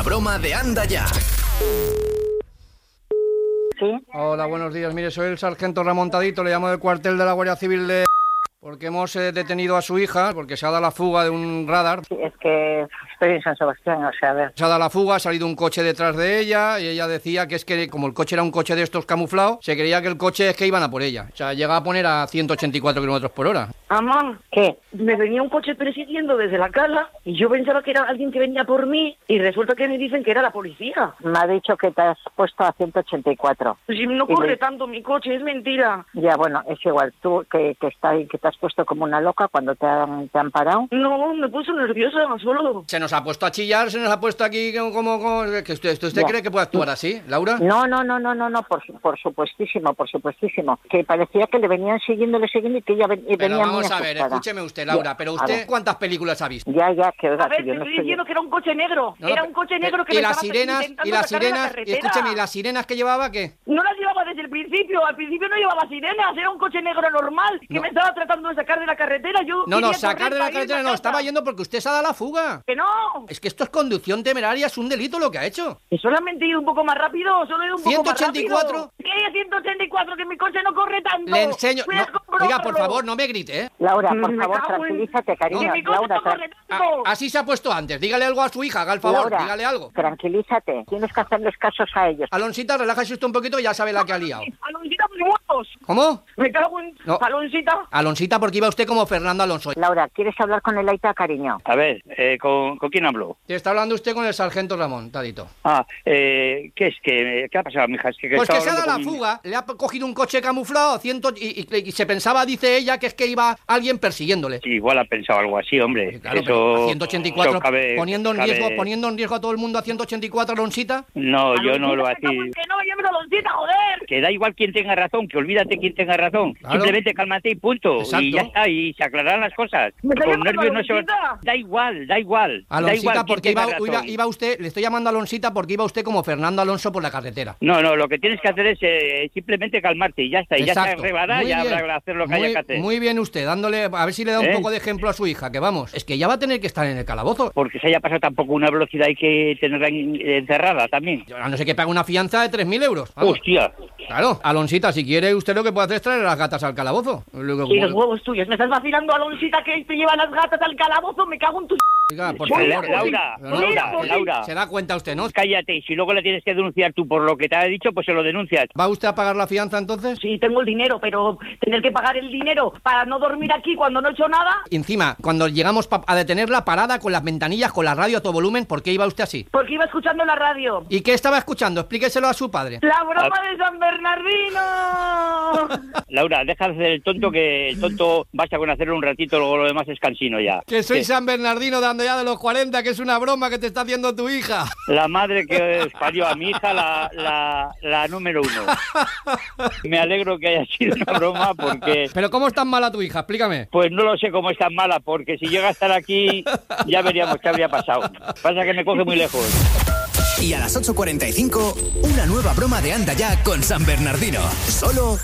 Broma de Anda Ya. Sí. Hola, buenos días. Mire, soy el sargento Remontadito, le llamo del cuartel de la Guardia Civil de... Porque hemos detenido a su hija, porque se ha dado la fuga de un radar. Sí, es que estoy en San Sebastián, o sea, a ver. Se ha dado la fuga, ha salido un coche detrás de ella y ella decía que es que como el coche era un coche de estos camuflados, se creía que el coche es que iban a por ella. O sea, llega a poner a 184 kilómetros por hora. Mamá, ¿Qué? me venía un coche persiguiendo desde la cala y yo pensaba que era alguien que venía por mí y resulta que me dicen que era la policía. Me ha dicho que te has puesto a 184. Pues si no Y corre le- tanto mi coche, es mentira. Ya, bueno, es igual. Tú que te has puesto como una loca cuando te han parado. No, me puso nerviosa solo. Se nos ha puesto a chillar, se nos ha puesto aquí como que ¿usted Ya. cree que puede actuar así, Laura? No, por supuestísimo. Que parecía que le venían siguiendo y que ella Pero venía muy vamos a ver, asustada. escúcheme usted, Laura, Ya, pero a usted, ver. ¿cuántas películas ha visto? Ya, que oiga, A ver, que yo te no estoy estoy... diciendo que era un coche negro. No, Era no, un coche negro que y me las estaba sirenas, intentando y las sacar de la sirenas, carretera. escúcheme, ¿y las sirenas que llevaba qué? No las llevaba desde el principio. Al principio no llevaba sirenas. Era un coche negro normal que No. me estaba tratando de sacar de la carretera. Yo No, quería sacar correr de la para irme carretera a no, casa. estaba yendo porque usted se ha dado la fuga. ¡Que no! Es que esto es conducción temeraria, es un delito lo que ha hecho. ¿Que solamente he ido un poco más rápido? ¿Solo he ido un poco 184? más rápido? ¿Qué 184? Que mi coche no corre tanto. Le enseño... Voy a no, comprobarlo. oiga, por favor, no me grite, ¿eh? Laura, por Me favor, cago en- tranquilízate, cariño. Que mi coche Laura, no corre Ah, tanto. así se ha puesto antes. Dígale algo a su hija, haga el favor, Laura, dígale algo. tranquilízate. Tienes que hacerles casos a ellos. Alonsita, relájese usted un poquito y ya sabe la que ha liado. Aloncita, mis huevos. ¿Cómo? Me cago en... No. Aloncita. Alonsita, porque iba usted como Fernando Alonso. Laura, ¿quieres hablar con el Aita, cariño? A ver, ¿con quién hablo? Te está hablando usted con el sargento Ramón, Tadito. ¿Qué es? ¿Qué ha pasado, mija? Es que Pues estaba que se ha dado la hablando con mi- fuga, le ha cogido un coche camuflado y se pensaba, dice ella, que es que iba alguien persiguiéndole. Sí, igual ha pensado algo así, hombre. Claro, pero a 184, eso cabe- poniendo en cabe- riesgo a todo el mundo a 184, Alonsita. No, yo no lo voy a Aloncita, me cago decir. en que no, llévame Aloncita, joder. Que da igual quien tenga razón, que olvídate quien tenga razón. Claro. Simplemente cálmate y punto. Exacto. Y ya está, y se aclararán las cosas. ¿Me está Con llamando nervios no se va... Aloncita? Da igual. Da igual Alonsita, quién porque tenga razón. iba usted, le estoy llamando a Alonsita porque iba usted como Fernando Alonso por la carretera. No, lo que tienes que hacer es simplemente calmarte y ya está. Y ya se Exacto. arreglará, Muy ya bien. habrá que hacer lo que haya que hacer. Muy bien usted, dándole, a ver si le da un ¿Eh? poco de ejemplo a su hija, que vamos, es que ya va a tener que estar en el calabozo. Porque se haya pasado tampoco una velocidad, hay que tenerla encerrada también. A no ser que pague una fianza de 3.000 euros. Vamos. Hostia. Claro, Alonsita, si quiere usted lo que puede hacer es traer a las gatas al calabozo. Y los huevos tuyos. ¿Me estás vacilando, Aloncita, que te llevan las gatas al calabozo? Me cago en tu... Oiga, por Mira, favor. Laura, Pero Laura. Se da cuenta usted, ¿no? Cállate, y si luego le tienes que denunciar tú por lo que te ha dicho, pues se lo denuncias. ¿Va usted a pagar la fianza entonces? Sí, tengo el dinero, pero tener que pagar el dinero para no dormir aquí cuando no he hecho nada... Y encima, cuando llegamos a detenerla parada con las ventanillas, con la radio a todo volumen, ¿por qué iba usted así? Porque iba escuchando la radio. ¿Y qué estaba escuchando? Explíqueselo a su padre. ¡La broma de San Bernardino! Laura, deja de hacer el tonto, que el tonto basta con hacerlo un ratito, luego lo demás es cansino ya. Que soy Sí. San Bernardino dando ya de los 40, que es una broma que te está haciendo tu hija. La madre que parió a mi hija, la número 1. Me alegro que haya sido una broma porque... Pero ¿cómo es tan mala tu hija? Explícame. Pues no lo sé cómo es tan mala, porque si llega a estar aquí ya veríamos qué habría pasado. Pasa que me coge muy lejos. Y a las 8:45, una nueva broma de Anda Ya con San Bernardino. Solo